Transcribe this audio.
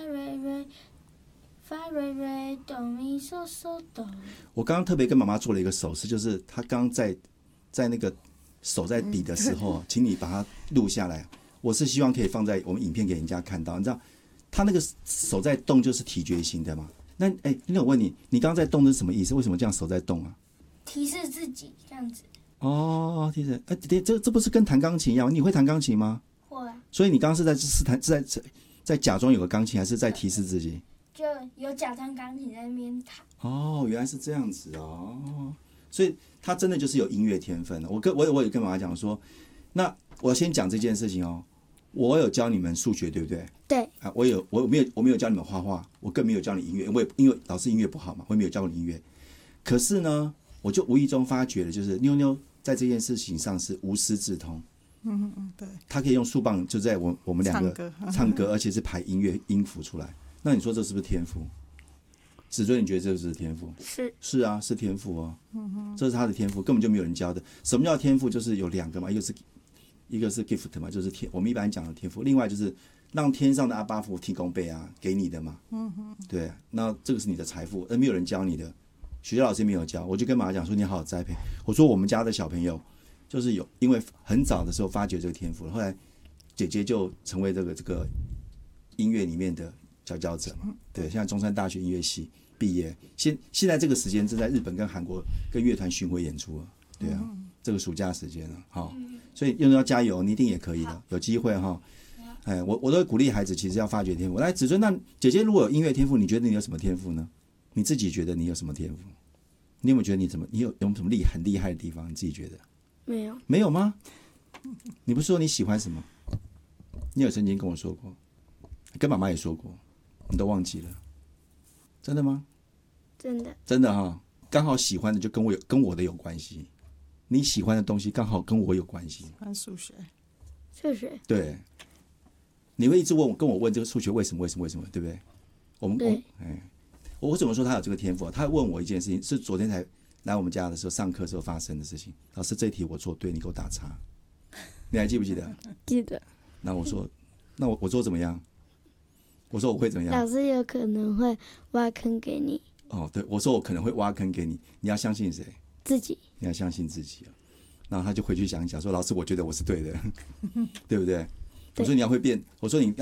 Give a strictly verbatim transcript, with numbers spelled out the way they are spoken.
瑞瑞，发瑞瑞，哆咪嗦嗦哆。 我刚刚特别跟妈妈做了一个手势，就是她刚刚在在那个手在比的时候，请你把它录下来。我是希望可以放在我们影片给人家看到，你知道，她那个手在动就是体觉型的嘛。那哎，那我问你，你刚刚在动是什么意思？为什么这样手在动啊？ 提示自己这样子。 哦，提示，哎，这这不是跟弹钢琴一样？你会弹钢琴吗？ 会。 所以你刚刚是在是弹是在在假装有个钢琴，还是在提示自己？ 就有假装钢琴在那边弹。 哦，原来是这样子哦，所以他真的就是有音乐天分的。我跟我我有跟妈妈讲说，那我先讲这件事情哦。我有教你们数学，对不对？ 对。 啊，我有我没有我没有教你们画画，我更没有教你音乐，我也因为老师音乐不好嘛，我也没有教过你音乐。可是呢，我就无意中发觉了，就是妞妞在这件事情上是无师自通。 嗯嗯，对。 他可以用树棒就在我我们两个唱歌， 唱歌，而且是排音乐音符出来。那你说这是不是天赋？子尊，你觉得这是天赋？ 是。 是啊，是天赋哦。嗯，这是他的天赋，根本就没有人教的。什么叫天赋？就是有两个嘛，一个是一个是 gift 嘛，就是天，我们一般讲的天赋。另外就是让天上的阿巴父提供备啊，给你的嘛。嗯哼，对，那这个是你的财富，而没有人教你的，学校老师没有教。我就跟妈妈讲说，你好好栽培。我说我们家的小朋友就是有，因为很早的时候发掘这个天赋，后来姐姐就成为这个这个音乐里面的佼佼者嘛。对，现在中山大学音乐系毕业，现现在这个时间正在日本跟韩国跟乐团巡回演出了。对啊，这个暑假时间了，好。所以用要加油，你一定也可以的，有机会哈。哎，我我都会鼓励孩子，其实要发掘天赋。来，子尊，那姐姐如果有音乐天赋，你觉得你有什么天赋呢？你自己觉得你有什么天赋？你有没有觉得你怎么，你有有什么厉很厉害的地方？你自己觉得？ 没有。 没有吗？你不是说你喜欢什么？你有曾经跟我说过，跟妈妈也说过，你都忘记了？真的吗？ 真的。 真的哈，刚好喜欢的就跟我有跟我的有关系。你喜欢的东西刚好跟我有关系。 喜欢数学。 数学。 对。你会一直问我，跟我问这个数学为什么为什么为什么，对不对？我们对。 哎，我怎么说他有这个天赋？他问我一件事情，是昨天才来我们家的时候上课时候发生的事情。老师，这题我做对，你给我打叉。你还记不记得？ 记得。 那我说，那我我做怎么样？我说我会怎么样？ 老师有可能会挖坑给你。 哦，对，我说我可能会挖坑给你，你要相信谁？ 自己。 你要相信自己。然后他就回去想一想，说老师，我觉得我是对的，对不对？我说你要会变，我说你